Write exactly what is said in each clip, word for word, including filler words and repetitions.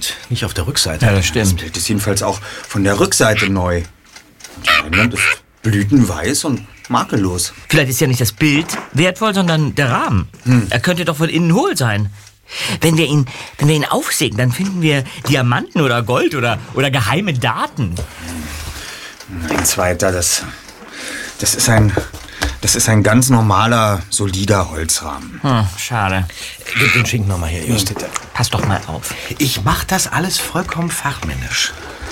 Bild, nicht auf der Rückseite. Ja, das stimmt. Das Bild ist jedenfalls auch von der Rückseite neu. Die Leinwand ist blütenweiß und makellos. Vielleicht ist ja nicht das Bild wertvoll, sondern der Rahmen. Hm. Er könnte doch von innen hohl sein. Wenn wir ihn, wenn wir ihn aufsägen, dann finden wir Diamanten oder Gold oder, oder geheime Daten. Ein zweiter, das, das ist ein, das ist ein ganz normaler, solider Holzrahmen. Hm, schade. Gib den Schinken nochmal her, Just. Hm. Pass doch mal auf. Ich mach das alles vollkommen fachmännisch.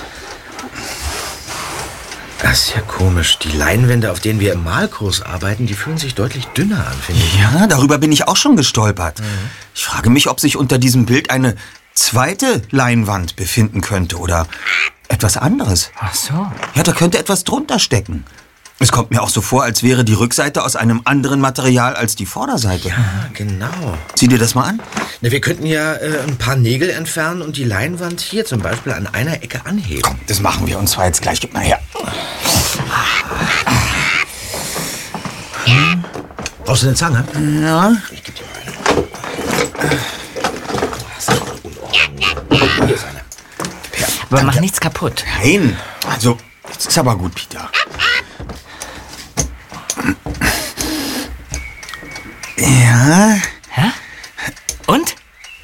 Das ist ja komisch. Die Leinwände, auf denen wir im Malkurs arbeiten, die fühlen sich deutlich dünner an, finde ich. Ja, darüber bin ich auch schon gestolpert. Mhm. Ich frage mich, ob sich unter diesem Bild eine zweite Leinwand befinden könnte oder etwas anderes. Ach so. Ja, da könnte etwas drunter stecken. Es kommt mir auch so vor, als wäre die Rückseite aus einem anderen Material als die Vorderseite. Ja, genau. Sieh dir das mal an. Na, wir könnten ja äh, ein paar Nägel entfernen und die Leinwand hier zum Beispiel an einer Ecke anheben. Komm, das machen wir. Und zwar jetzt gleich. Gib mal her. Hm. Brauchst du eine Zange? Ja. Ich geb dir mal eine. Das ist doch unordentlich. Hier ist eine. Ja, aber danke. Mach nichts kaputt. Nein. Also, jetzt ist aber gut, Peter. Ja. Hä? Und?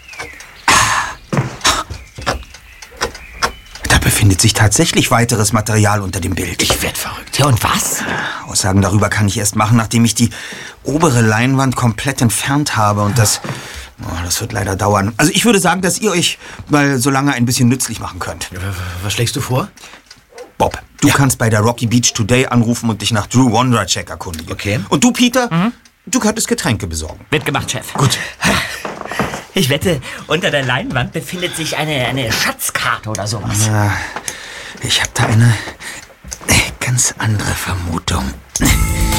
Da befindet sich tatsächlich weiteres Material unter dem Bild. Ich werd verrückt. Ja, und was? Aussagen darüber kann ich erst machen, nachdem ich die obere Leinwand komplett entfernt habe. Und das, oh, das wird leider dauern. Also ich würde sagen, dass ihr euch mal so lange ein bisschen nützlich machen könnt. Was schlägst du vor? Bob, du ja. kannst bei der Rocky Beach Today anrufen und dich nach Drew Wondracek erkundigen. Okay. Und du, Peter, mhm. du könntest Getränke besorgen. Wird gemacht, Chef. Gut. Ich wette, unter der Leinwand befindet sich eine, eine Schatzkarte oder sowas. Ja, ich habe da eine ganz andere Vermutung.